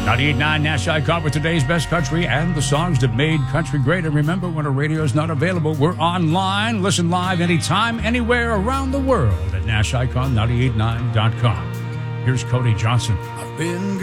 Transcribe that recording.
98.9 Nash Icon with today's best country and the songs that made country great. And remember, when a radio is not available, we're online. Listen live anytime, anywhere around the world at NashIcon989.com. Here's Cody Johnson. I've been